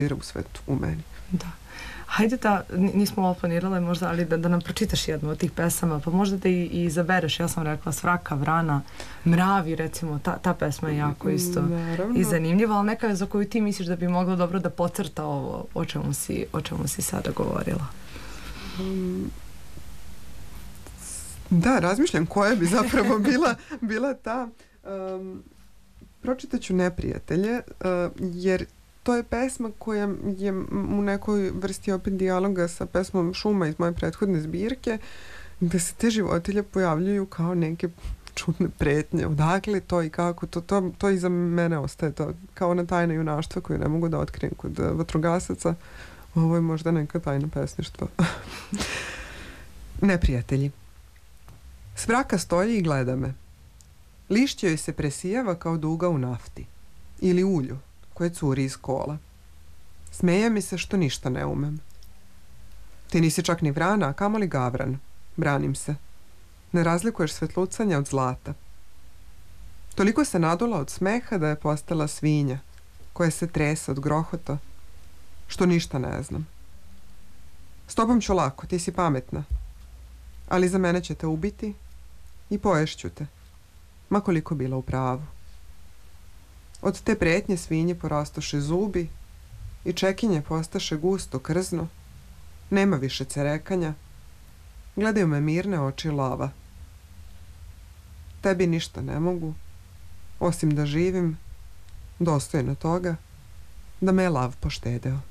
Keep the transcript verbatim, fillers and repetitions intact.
u svetu, u meni. Da. Hajde da, nismo ovo planirale možda, ali da, da nam pročitaš jednu od tih pesama, pa možda da i, i izabereš, ja sam rekla Svraka, Vrana, Mravi, recimo, ta, ta pesma je jako isto Naravno. i zanimljiva, ali neka za koju ti misliš da bi mogla dobro da pocrta ovo o čemu si, o čemu si sada govorila. Um, da, razmišljam koja bi zapravo bila, bila ta. Um, pročitaću Neprijatelje, uh, jer to je pesma koja je u nekoj vrsti opet dijaloga sa pesmom Šuma iz moje prethodne zbirke, gde se te životinje pojavljuju kao neke čudne pretnje. Odakle to i kako? To, to, to iza mene ostaje to, kao ona tajna junaštva koju ne mogu da otkrijem kod vatrogasaca. Ovo je možda neka tajna pesništva. Neprijatelji. Svraka stoji i gleda me. Lišće joj se presijava kao duga u nafti ili ulju koje curi iz kola. Smeje mi se što ništa ne umem. Ti nisi čak ni vrana, a kamoli gavran. Branim se. Ne razlikuješ svetlucanja od zlata. Toliko se nadula od smeha da je postala svinja, koja se trese od grohota, što ništa ne znam. S tobom ću lako, ti si pametna. Ali za mene će te ubiti i poješću te, ma koliko bila u pravu. Od te pretnje svinje porastoše zubi i čekinje postaše gusto krzno. Nema više cerekanja. Gledaju me mirne oči lava. Tebi ništa ne mogu, osim da živim dostojno toga da me je lav poštedeo.